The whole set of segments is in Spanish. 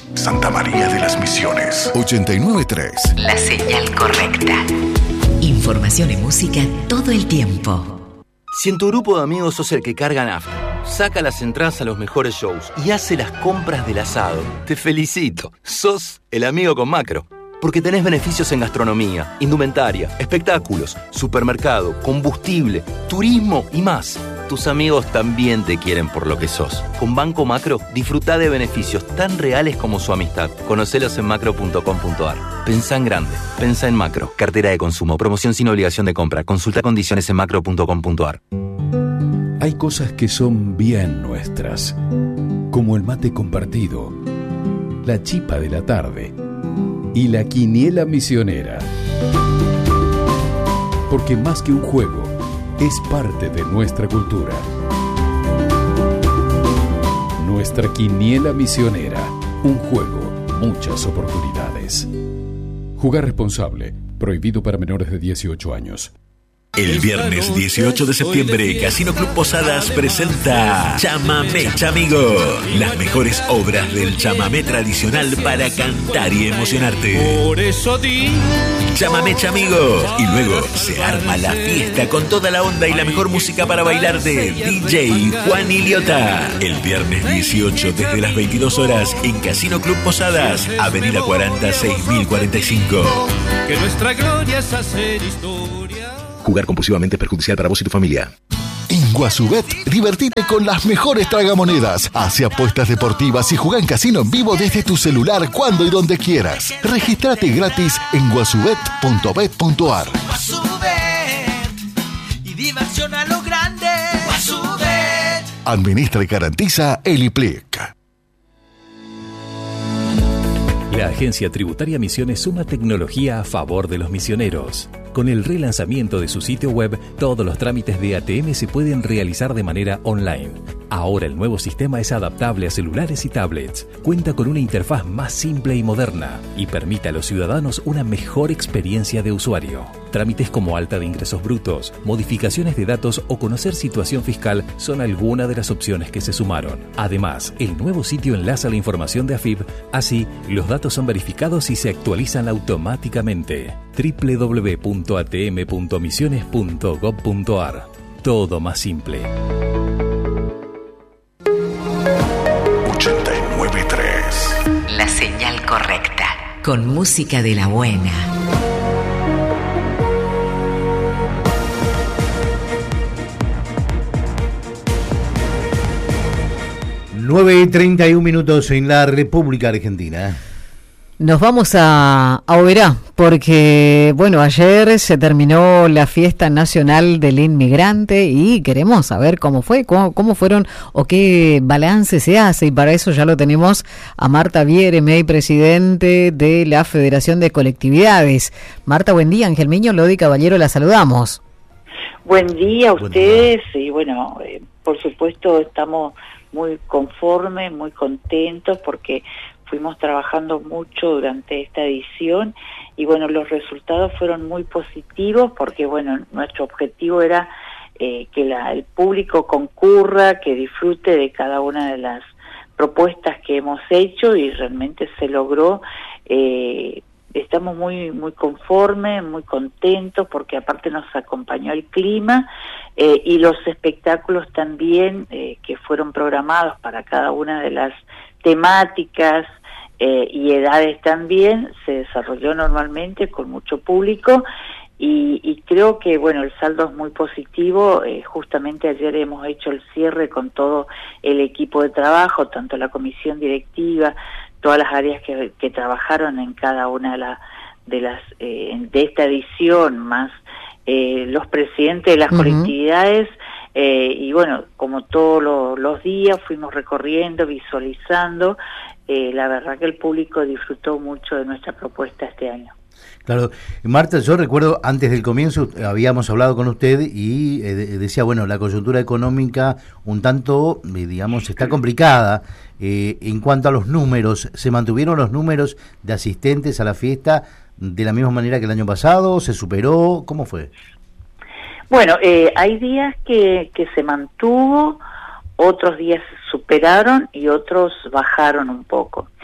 Santa María de las Misiones. 89.3. La señal correcta. Información y música todo el tiempo. Si en tu grupo de amigos sos el que carga nafta, saca las entradas a los mejores shows y hace las compras del asado, te felicito. Sos el amigo con Macro. Porque tenés beneficios en gastronomía, indumentaria, espectáculos, supermercado, combustible, turismo y más. Tus amigos también te quieren por lo que sos. Con Banco Macro, disfrutá de beneficios tan reales como su amistad. Conocelos en macro.com.ar. Pensá en grande. Pensá en Macro. Cartera de consumo. Promoción sin obligación de compra. Consulta condiciones en macro.com.ar. Hay cosas que son bien nuestras, como el mate compartido, la chipa de la tarde y la quiniela misionera. Porque más que un juego, es parte de nuestra cultura. Nuestra quiniela misionera. Un juego, muchas oportunidades. Jugar responsable. Prohibido para menores de 18 años. El viernes 18 de septiembre, Casino Club Posadas presenta Chamamé Chamigo. Las mejores obras del chamamé tradicional para cantar y emocionarte. Por eso di Chamamé Chamigo. Y luego se arma la fiesta con toda la onda y la mejor música para bailar de DJ Juan Iliota. El viernes 18 desde las 22 horas en Casino Club Posadas, Avenida 40 6045. que nuestra gloria es hacer historia. Jugar compulsivamente es perjudicial para vos y tu familia. En Guasubet, divertite con las mejores tragamonedas. Hace apuestas deportivas y juega en casino en vivo desde tu celular cuando y donde quieras. Regístrate gratis en guasubet.bet.ar. Guasubet y diversión a lo grande. Guasubet. Administra y garantiza el IPLIC. La Agencia Tributaria Misiones suma tecnología a favor de los misioneros. Con el relanzamiento de su sitio web, todos los trámites de ATM se pueden realizar de manera online. Ahora el nuevo sistema es adaptable a celulares y tablets, cuenta con una interfaz más simple y moderna y permite a los ciudadanos una mejor experiencia de usuario. Trámites como alta de ingresos brutos, modificaciones de datos o conocer situación fiscal son algunas de las opciones que se sumaron. Además, el nuevo sitio enlaza la información de AFIP, así los datos son verificados y se actualizan automáticamente. www.atm.misiones.gov.ar. Todo más simple. 89.3. La señal correcta. Con música de la buena. Nueve y 31 minutos en la República Argentina. Nos vamos a Oberá, porque, bueno, ayer se terminó la Fiesta Nacional del Inmigrante y queremos saber cómo fue, cómo fueron o qué balance se hace, y para eso ya lo tenemos a Marta Bieremey, presidente de la Federación de Colectividades. Marta, buen día. Ángel Miño, Lodi Caballero, la saludamos. Buen día a ustedes, y bueno, por supuesto estamos muy conformes, muy contentos, porque fuimos trabajando mucho durante esta edición y bueno, los resultados fueron muy positivos porque bueno, nuestro objetivo era que el público concurra, que disfrute de cada una de las propuestas que hemos hecho y realmente se logró. Estamos muy conformes, muy contentos porque aparte nos acompañó el clima y los espectáculos también que fueron programados para cada una de las temáticas y edades también, se desarrolló normalmente con mucho público y creo que bueno, el saldo es muy positivo. Justamente ayer hemos hecho el cierre con todo el equipo de trabajo, tanto la comisión directiva, todas las áreas que trabajaron en cada una de esta edición, más los presidentes de las colectividades. Y bueno, como todos los días fuimos recorriendo, visualizando. La verdad que el público disfrutó mucho de nuestra propuesta este año. Claro, Marta, yo recuerdo antes del comienzo habíamos hablado con usted y decía, bueno, la coyuntura económica un tanto, digamos, está complicada. En cuanto a los números, ¿se mantuvieron los números de asistentes a la fiesta de la misma manera que el año pasado? ¿Se superó? ¿Cómo fue? Bueno, hay días que se mantuvo, otros días se superaron y otros bajaron un poco.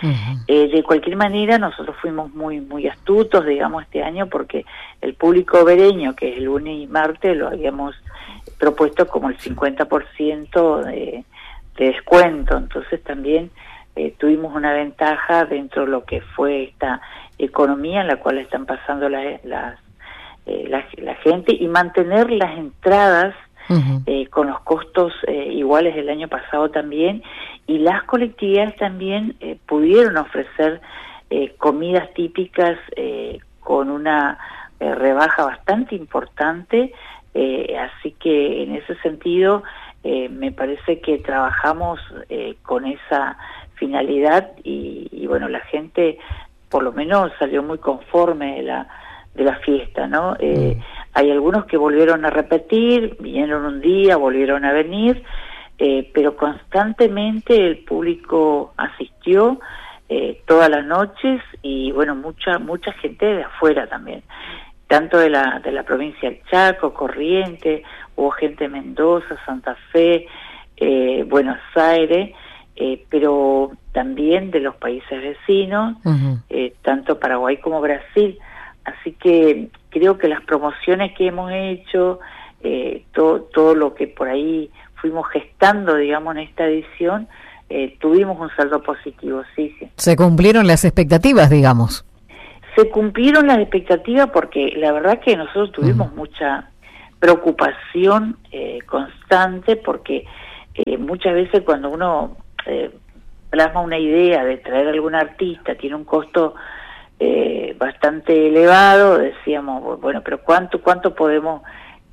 De cualquier manera, nosotros fuimos muy astutos, digamos, este año, porque el público obereño, que es el lunes y martes, lo habíamos propuesto como el 50% de descuento. Entonces también tuvimos una ventaja dentro de lo que fue esta economía en la cual están pasando la gente, y mantener las entradas con los costos iguales del año pasado también, y las colectividades también pudieron ofrecer comidas típicas con una rebaja bastante importante, así que en ese sentido me parece que trabajamos con esa finalidad y bueno, la gente por lo menos salió muy conforme de la fiesta, ¿no? Hay algunos que volvieron a repetir, vinieron un día, volvieron a venir, pero constantemente el público asistió todas las noches, y bueno, mucha gente de afuera también, tanto de la provincia del Chaco, Corrientes, hubo gente de Mendoza, Santa Fe, Buenos Aires, pero también de los países vecinos, tanto Paraguay como Brasil. Así que creo que las promociones que hemos hecho, todo lo que por ahí fuimos gestando, digamos, en esta edición, tuvimos un saldo positivo, sí. ¿Se cumplieron las expectativas, digamos? Se cumplieron las expectativas porque la verdad que nosotros tuvimos mucha preocupación constante, porque muchas veces cuando uno plasma una idea de traer a algún artista, tiene un costo bastante elevado, decíamos, bueno, pero ¿cuánto podemos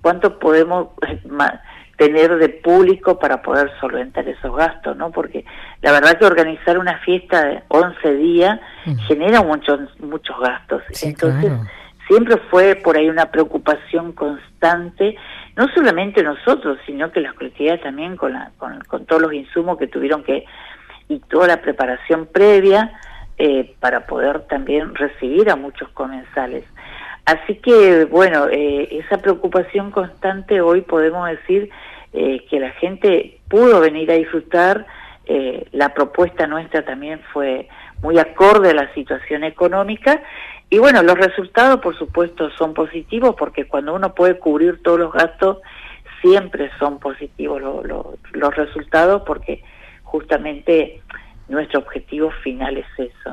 tener de público para poder solventar esos gastos, ¿no? Porque la verdad que organizar una fiesta de 11 días genera muchos gastos. Sí, entonces, claro, siempre fue por ahí una preocupación constante, no solamente nosotros, sino que las colectividades también con todos los insumos que tuvieron y toda la preparación previa, para poder también recibir a muchos comensales. Así que, bueno, esa preocupación constante, hoy podemos decir que la gente pudo venir a disfrutar. La propuesta nuestra también fue muy acorde a la situación económica, y bueno, los resultados por supuesto son positivos, porque cuando uno puede cubrir todos los gastos, siempre son positivos los resultados, porque justamente nuestro objetivo final es eso.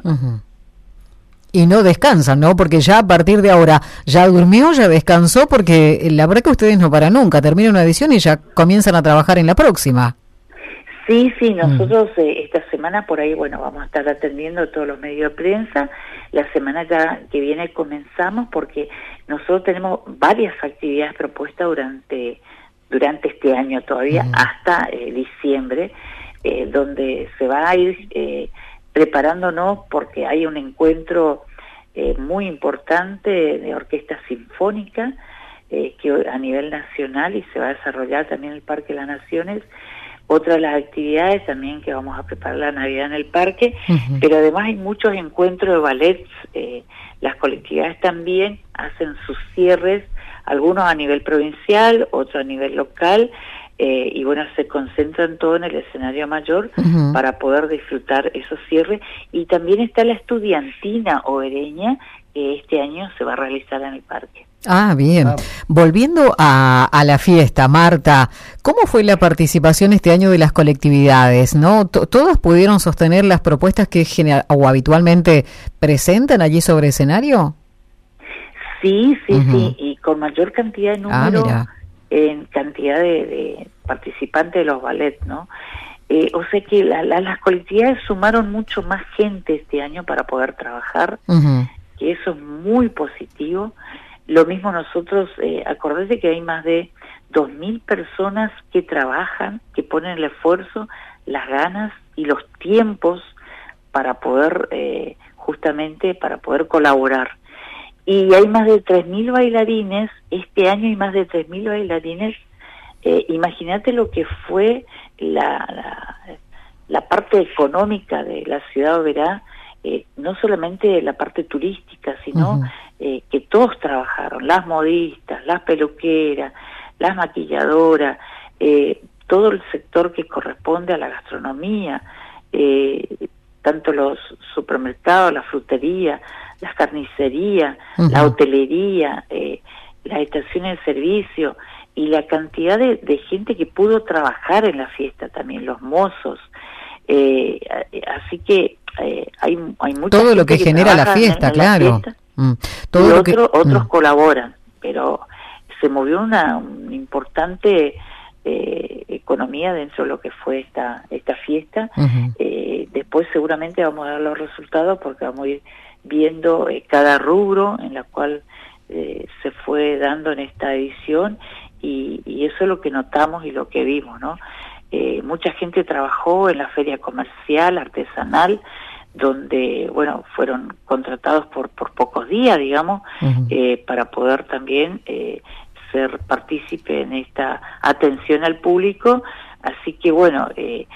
Y no descansan, ¿no? Porque ya a partir de ahora, ya durmió, ya descansó, porque la verdad que ustedes no paran nunca, termina una edición y ya comienzan a trabajar en la próxima. Sí, nosotros esta semana por ahí, bueno, vamos a estar atendiendo todos los medios de prensa. La semana ya que viene comenzamos, porque nosotros tenemos varias actividades propuestas durante este año todavía, hasta diciembre, donde se va a ir preparándonos, porque hay un encuentro muy importante de orquesta sinfónica que a nivel nacional, y se va a desarrollar también en el Parque de las Naciones. Otra de las actividades también que vamos a preparar la Navidad en el parque, pero además hay muchos encuentros de ballets. Las colectividades también hacen sus cierres, algunos a nivel provincial, otros a nivel local, y bueno, se concentran todo en el escenario mayor para poder disfrutar esos cierres. Y también está la estudiantina obereña, que este año se va a realizar en el parque. Ah, bien. Volviendo a la fiesta, Marta, ¿cómo fue la participación este año de las colectividades? ¿No? ¿Todas pudieron sostener las propuestas que o habitualmente presentan allí sobre escenario? Sí, y con mayor cantidad de número, en cantidad de participantes de los ballets, ¿no? O sea que las colectividades sumaron mucho más gente este año para poder trabajar, que eso es muy positivo. Lo mismo nosotros, acordate que hay más de 2.000 personas que trabajan, que ponen el esfuerzo, las ganas y los tiempos para poder, justamente para poder colaborar. Y hay más de 3.000 bailarines, este año hay más de 3.000 bailarines. Imagínate lo que fue la parte económica de la ciudad de Oberá, no solamente la parte turística, sino que todos trabajaron, las modistas, las peluqueras, las maquilladoras, todo el sector que corresponde a la gastronomía, tanto los supermercados, la frutería, las carnicerías, la hotelería, las estaciones de servicio y la cantidad de gente que pudo trabajar en la fiesta también, los mozos. Así que hay mucha todo gente lo que genera la fiesta, claro. Todo lo otros colaboran, pero se movió una importante economía dentro de lo que fue esta fiesta. Después seguramente vamos a dar los resultados porque vamos a ir viendo cada rubro en la cual se fue dando en esta edición y eso es lo que notamos y lo que vimos, ¿no? Mucha gente trabajó en la feria comercial, artesanal, donde, bueno, fueron contratados por pocos días, digamos, para poder también ser partícipe en esta atención al público. Así que, bueno,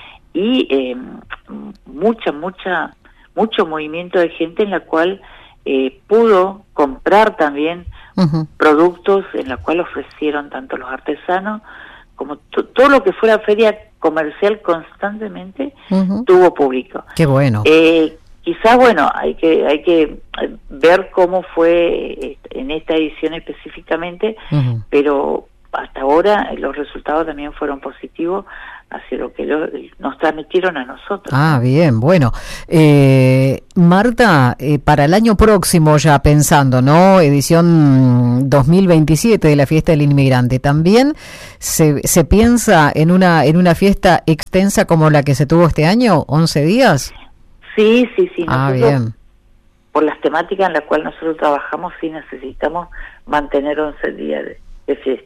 mucho movimiento de gente en la cual pudo comprar también productos en la cual ofrecieron tanto los artesanos como todo lo que fue la feria comercial constantemente tuvo público. Qué bueno. Quizás, bueno, hay que ver cómo fue en esta edición específicamente, pero hasta ahora los resultados también fueron positivos hacia lo que nos transmitieron a nosotros. Ah, bien, bueno. Marta, para el año próximo ya pensando, ¿no? Edición 2027 de la Fiesta del Inmigrante, ¿también se piensa en una fiesta extensa como la que se tuvo este año, 11 días? Sí. Ah, bien. Por las temáticas en las cuales nosotros trabajamos, sí necesitamos mantener 11 días de fiesta.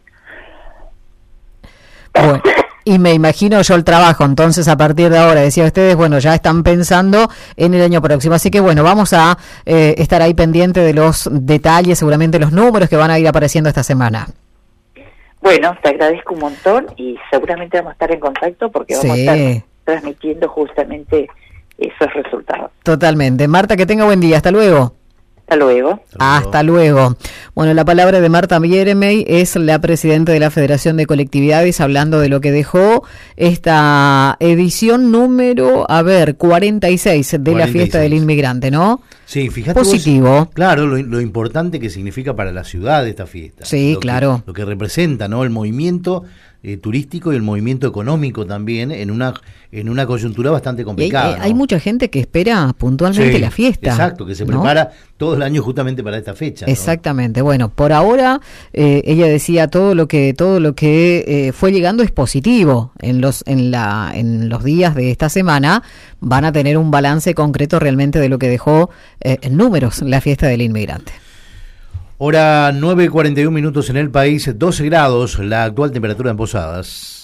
Bueno, y me imagino yo el trabajo, entonces a partir de ahora, decía ustedes, bueno, ya están pensando en el año próximo, así que bueno, vamos a estar ahí pendiente de los detalles, seguramente los números que van a ir apareciendo esta semana. Bueno, te agradezco un montón y seguramente vamos a estar en contacto porque vamos a estar transmitiendo justamente esos resultados. Totalmente. Marta, que tenga buen día, hasta luego. Hasta luego. Hasta luego. Bueno, la palabra de Marta Bieremey, es la presidenta de la Federación de Colectividades, hablando de lo que dejó esta edición número, 46 de la Fiesta del Inmigrante, ¿no? Sí, fíjate positivo. Vos, claro, lo importante que significa para la ciudad esta fiesta. Sí, claro. Lo que representa, ¿no? El movimiento turístico y el movimiento económico también en una coyuntura bastante complicada. Hay mucha gente que espera puntualmente la fiesta. Exacto, que se prepara todo el año justamente para esta fecha. Exactamente. ¿No? Bueno, por ahora ella decía todo lo que fue llegando es positivo. En los días de esta semana van a tener un balance concreto realmente de lo que dejó en números la Fiesta del Inmigrante. Hora 9:41 en el país, 12 grados la actual temperatura en Posadas.